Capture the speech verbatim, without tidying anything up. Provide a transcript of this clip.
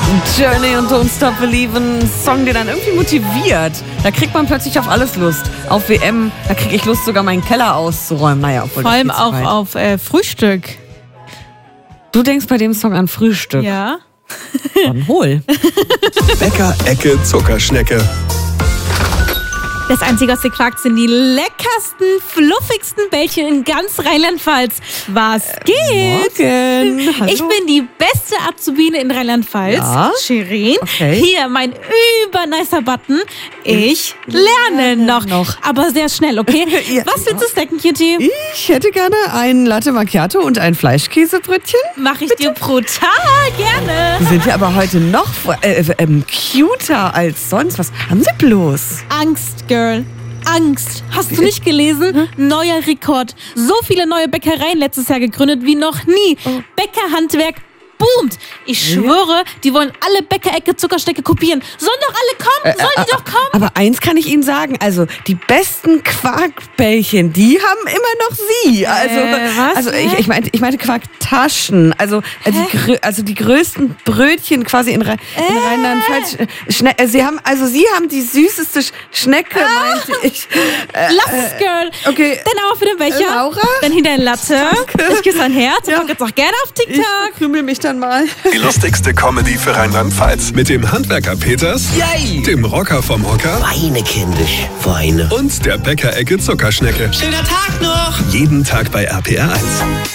Journey und Don't Stop Believin', ein Song, der dann irgendwie motiviert. Da kriegt man plötzlich auf alles Lust. Auf W M, da kriege ich Lust, sogar meinen Keller auszuräumen. Naja, obwohl Vor allem das geht zu auch weit. auf äh, Frühstück. Du denkst bei dem Song an Frühstück. Ja. Dann hol. Bäcker-Ecke Zuckerschnecke. Das Einzige, was ihr fragt, sind die leckersten, fluffigsten Bällchen in ganz Rheinland-Pfalz. Was geht? Morgen. Hallo. Ich bin die beste Azubine in Rheinland-Pfalz. Ja? Shirin. Okay. Hier mein übernicer Button. Ich lerne noch. noch. Aber sehr schnell, okay? Ja. Was willst du snacken, Kitty? Ich hätte gerne ein Latte Macchiato und ein Fleischkäsebrötchen. Mach ich dir brutal gerne. Die sind ja aber heute noch äh, ähm, cuter als sonst. Was haben sie bloß? Angst, Girl. Angst. Hast du nicht gelesen? Neuer Rekord. So viele neue Bäckereien letztes Jahr gegründet wie noch nie. Bäckerhandwerk boomt. Ich schwöre, die wollen alle Bäckerecke Zuckerstecke kopieren. Sollen doch alle kommen. Sollen die doch kommen. Aber eins kann ich Ihnen sagen, also die besten Quarkbällchen, die haben immer noch Sie. Also, Äh, was? also ich, ich meinte, ich meinte Quarktaschen. Also, äh, die, grö- also die größten Brötchen quasi in, Rhein- in Rheinland-Pfalz. Schne- äh, Sie haben, also Sie haben die süßeste Sch- Schnecke, meinte ich. Äh, Lass es, Girl. okay. Dann aber für den Becher. Laura? Dann hinter ein Latte. Ich küsse ein Herz. Ja. Und jetzt auch gerne auf Ich TikTok. krümel mich dann mal. Die lustigste Comedy für Rheinland-Pfalz. Mit dem Handwerker Peters, Yay! dem Rocker vom Hocker Weine, kindisch, weine. und der Bäckerecke Zuckerschnecke. Schöner Tag noch! Jeden Tag bei R P R eins.